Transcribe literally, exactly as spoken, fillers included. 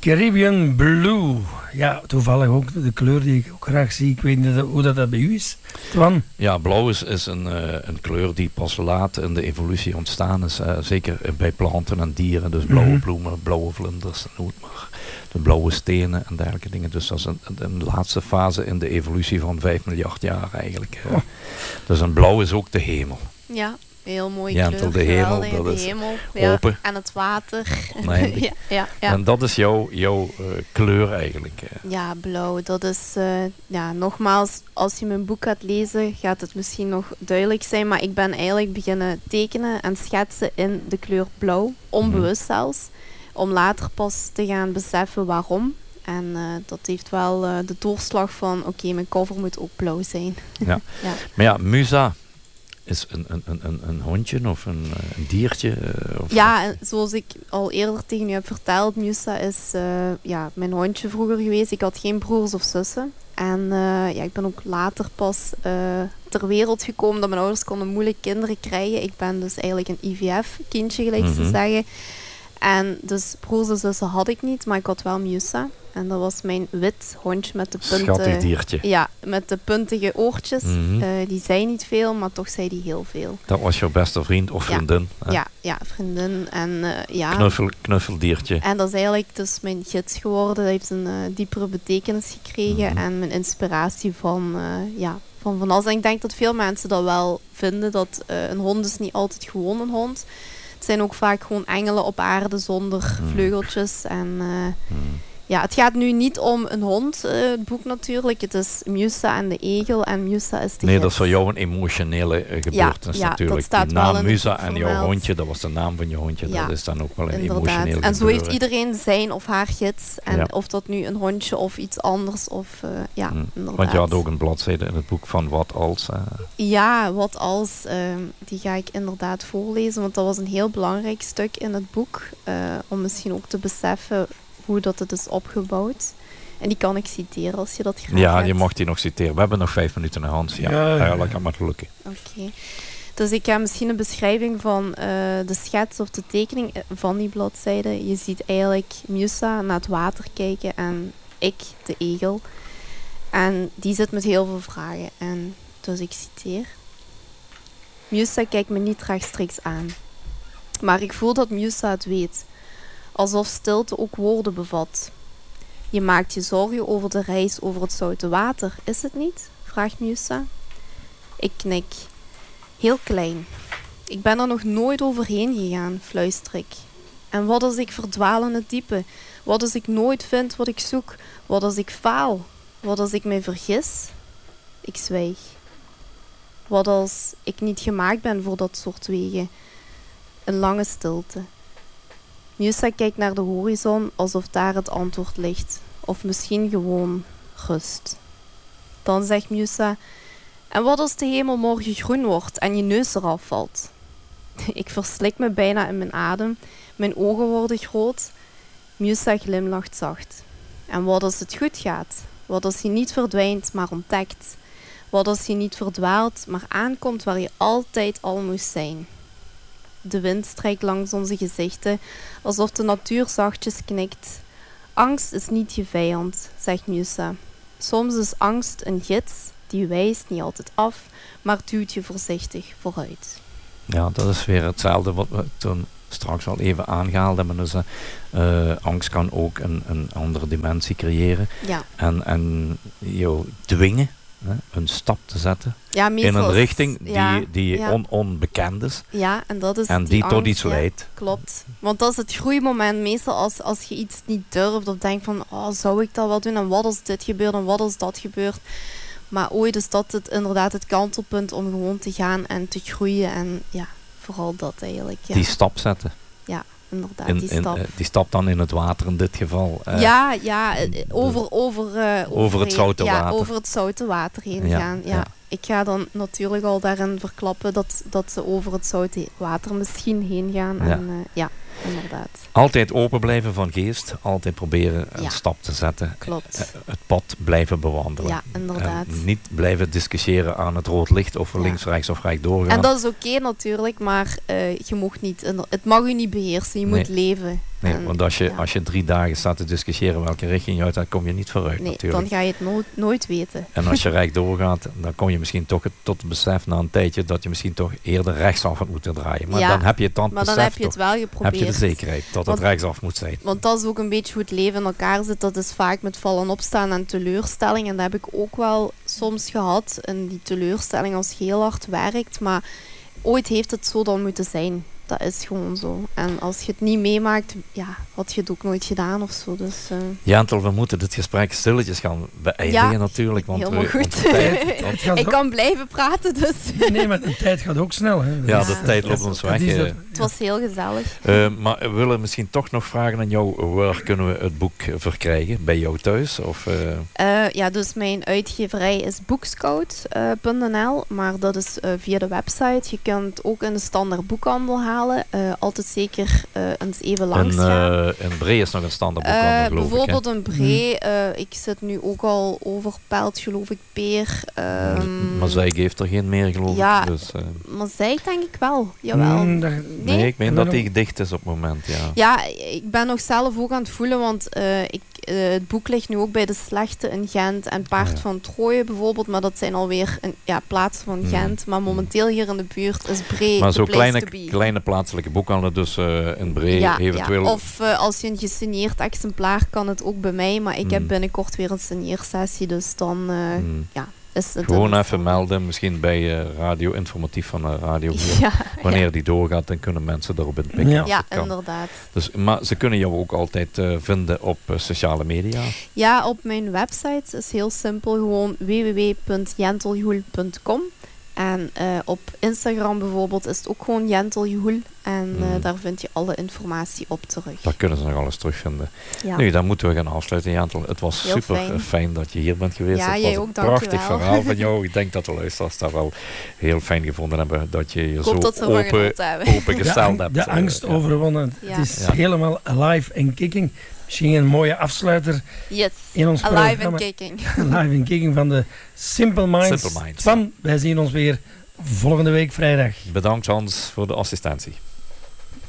Caribbean Blue. Ja, toevallig ook de kleur die ik ook graag zie. Ik weet niet hoe dat, dat bij u is. Twan? Ja, blauw is, is een, uh, een kleur die pas laat in de evolutie ontstaan is. Uh, zeker bij planten en dieren. Dus blauwe mm-hmm. bloemen, blauwe vlinders, noem het maar. De blauwe stenen en dergelijke dingen. Dus dat is een, een laatste fase in de evolutie van vijf miljard jaar eigenlijk. Uh. Oh. Dus een blauw is ook de hemel. Ja. Heel mooi ja, kleur. De hemel, dat de is hemel. open. Ja, en het water. Nee, ja, ja, ja. En dat is jouw, jouw uh, kleur eigenlijk. Uh. Ja, blauw. Dat is, uh, ja, nogmaals, als je mijn boek gaat lezen, gaat het misschien nog duidelijk zijn. Maar ik ben eigenlijk beginnen tekenen en schetsen in de kleur blauw. Onbewust mm-hmm. zelfs. Om later pas te gaan beseffen waarom. En uh, dat heeft wel uh, de doorslag van, oké, okay, mijn cover moet ook blauw zijn. Ja. ja. Maar ja, Musa is een, een, een, een hondje of een, een diertje? Uh, of ja, of? Zoals ik al eerder tegen u heb verteld, Musa is uh, ja, mijn hondje vroeger geweest. Ik had geen broers of zussen. En uh, ja, ik ben ook later pas uh, ter wereld gekomen dat mijn ouders konden moeilijk kinderen krijgen. Ik ben dus eigenlijk een I V F-kindje, gelijk mm-hmm. ze zeggen. En dus broers en zussen had ik niet, maar ik had wel Musa. En dat was mijn wit hondje met de punten. Schattig diertje. Ja, met de puntige oortjes. Mm-hmm. Uh, die zei niet veel, maar toch zei die heel veel. Dat was jouw beste vriend of vriendin? Ja, ja, ja, vriendin. En, uh, ja. Knuffel, knuffeldiertje. En dat is eigenlijk dus mijn gids geworden. Dat heeft een uh, diepere betekenis gekregen. Mm-hmm. En mijn inspiratie van, uh, ja, van van alles. En ik denk dat veel mensen dat wel vinden. Dat uh, een hond is niet altijd gewoon een hond. Het zijn ook vaak gewoon engelen op aarde zonder mm. vleugeltjes. En uh, mm. ja, het gaat nu niet om een hond, uh, het boek natuurlijk. Het is Musa en de egel. En Musa is de Nee, gids. dat is voor jou een emotionele uh, gebeurtenis ja, natuurlijk. Ja, dat staat die naam wel in Musa en jouw vermeld. hondje, dat was de naam van je hondje. Ja, dat is dan ook wel een inderdaad. emotionele En zo gebeuren. heeft iedereen zijn of haar gids. En ja. of dat nu een hondje of iets anders. Of, uh, ja, mm. inderdaad. Want je had ook een bladzijde in het boek van wat als... Uh... Ja, wat als. Uh, die ga ik inderdaad voorlezen. Want dat was een heel belangrijk stuk in het boek. Uh, om misschien ook te beseffen hoe dat het is opgebouwd. En die kan ik citeren als je dat graag Ja, hebt. je mag die nog citeren. We hebben nog vijf minuten in de hand. Ja, ja, ja. ja dat kan maar lukken. Oké. Okay. Dus ik ga misschien een beschrijving van uh, de schets of de tekening van die bladzijde. Je ziet eigenlijk Musa naar het water kijken en ik, de egel. En die zit met heel veel vragen. En dus ik citeer. Musa kijkt me niet rechtstreeks aan. Maar ik voel dat Musa het weet. Alsof stilte ook woorden bevat. Je maakt je zorgen over de reis over het zoute water, is het niet? Vraagt Musa. Ik knik. Heel klein. Ik ben er nog nooit overheen gegaan, fluister ik. En wat als ik verdwaal in het diepe? Wat als ik nooit vind wat ik zoek? Wat als ik faal? Wat als ik mij vergis? Ik zwijg. Wat als ik niet gemaakt ben voor dat soort wegen? Een lange stilte. Musa kijkt naar de horizon alsof daar het antwoord ligt. Of misschien gewoon rust. Dan zegt Musa... En wat als de hemel morgen groen wordt en je neus eraf valt? Ik verslik me bijna in mijn adem. Mijn ogen worden groot. Musa glimlacht zacht. En wat als het goed gaat? Wat als je niet verdwijnt, maar ontdekt? Wat als je niet verdwaalt, maar aankomt waar je altijd al moest zijn? De wind strijkt langs onze gezichten, alsof de natuur zachtjes knikt. Angst is niet je vijand, zegt Musa. Soms is angst een gids, die wijst niet altijd af, maar duwt je voorzichtig vooruit. Ja, dat is weer hetzelfde wat we toen straks al even aangehaald hebben. Dus, uh, angst kan ook een, een andere dimensie creëren. Ja. En, en jou dwingen, hè, een stap te zetten ja, in een richting die, ja, die ja. On, onbekend is. Ja, en dat is en die, die angst, tot iets ja, leidt. Klopt. Want dat is het groeimoment meestal als, als je iets niet durft of denkt van, oh, zou ik dat wel doen? En wat als dit gebeurt en wat als dat gebeurt? Maar ooit is dat het, inderdaad het kantelpunt om gewoon te gaan en te groeien. En ja, vooral dat eigenlijk. Ja. Die stap zetten. Ja, inderdaad, in, die in, stap. uh, die stap dan in het water in dit geval. Uh, ja, ja, over, over, uh, over, over het zoute ja, water. over het zoute water heen ja, gaan. Ja. Ja. Ik ga dan natuurlijk al daarin verklappen dat, dat ze over het zoute water misschien heen gaan. Ja. En, uh, ja, inderdaad. Altijd open blijven van geest. Altijd proberen een ja. stap te zetten. Klopt. Uh, het pad blijven bewandelen. Ja, inderdaad. En niet blijven discussiëren aan het rood licht of we ja. links, rechts of rechts doorgaan. En dat is oké okay, natuurlijk, maar uh, je mag niet, het mag u niet beheersen. Je nee. moet leven. Nee, En, want als je, ja. als je drie dagen staat te discussiëren welke richting je uit, dan kom je niet vooruit Nee, natuurlijk. dan ga je het nooit, nooit weten. En als je recht doorgaat, dan kom je misschien toch het, tot het besef na een tijdje dat je misschien toch eerder rechtsaf had moeten draaien. Maar Ja, dan heb je het dan Maar dan besef heb je het toch, wel heb geprobeerd. je de zekerheid dat Want- het rechtsaf moet zijn. Want dat is ook een beetje hoe het leven in elkaar zit. Dat is vaak met vallen opstaan en teleurstelling. En dat heb ik ook wel soms gehad. En die teleurstelling als je heel hard werkt. Maar ooit heeft het zo dan moeten zijn. Dat is gewoon zo. En als je het niet meemaakt, ja, had je het ook nooit gedaan of zo. Dus, uh, Jantel, we moeten dit gesprek stilletjes gaan beëindigen Ja, natuurlijk. Want helemaal we, goed. want de tijd, want- Het gaat ik ook- kan blijven praten, dus Nee, maar de tijd gaat ook snel. Hè. ja, Dat de is- tijd dat loopt is- ons dat weg. is eh. dat- het was heel gezellig. Uh, maar we willen misschien toch nog vragen aan jou, waar kunnen we het boek verkrijgen? Bij jou thuis? Of, uh... Uh, ja, dus mijn uitgeverij is boekscout punt n l, maar dat is uh, via de website. Je kunt ook in de standaard boekhandel halen. Uh, altijd zeker uh, eens even langs in, gaan. uh, in Bree is nog een standaard Uh, boekhandel, geloof bijvoorbeeld ik. een Bree. Uh, ik zit nu ook al overpeld, geloof ik, Peer. Hè? Um, Maar zij geeft er geen meer, geloof ja, ik. Dus, uh... maar zij denk ik wel. Jawel. Mm, dat- nee? Nee? ik meen dat die dicht is op het moment, ja. Ja, ik ben nog zelf ook aan het voelen, want uh, ik, uh, het boek ligt nu ook bij de Slechte in Gent en Paard Ah, ja. van Troje bijvoorbeeld, maar dat zijn alweer een, ja, plaatsen van Mm. Gent. Maar momenteel hier in de buurt is Bree Maar the zo'n place kleine, to be. kleine plaatselijke boekhandel, dus uh, in Bree Ja, eventueel. ja. Of uh, als je een gesigneerd exemplaar kan het ook bij mij, maar ik heb Mm. binnenkort weer een signeersessie, dus dan uh, Hmm. ja, is het Gewoon een- even melden, misschien bij uh, radio, informatief van de radio. hier. Ja, Wanneer ja. die doorgaat, dan kunnen mensen erop inpikken. Ja. als Ja, het kan. inderdaad. Dus, maar ze kunnen jou ook altijd uh, vinden op uh, sociale media. Ja, op mijn website is heel simpel gewoon w w w punt jenteljoel punt com. En uh, op Instagram bijvoorbeeld is het ook gewoon Jenteljoel. En uh, Mm. daar vind je alle informatie op terug. Daar kunnen ze nog alles terugvinden. Ja. Nu, dan moeten we gaan afsluiten, Jantel. Het was Heel super fijn. fijn. fijn dat je hier bent geweest. Ja, het jij was ook, een dank je prachtig wel. verhaal van jou. Ik denk dat de luisteraars dat wel heel fijn gevonden hebben. Dat je je Ik zo hoop dat ze ervan open, genoten hebben. open De, gesteld ang- hebt. de Uh, angst ja. overwonnen. Ja. Het is Ja. helemaal alive en kicking. Misschien een mooie afsluiter Yes, in ons alive programma. and kicking. Live en kicking van de Simple Minds. Simple Minds. Van, wij zien ons weer volgende week vrijdag. Bedankt Hans voor de assistentie.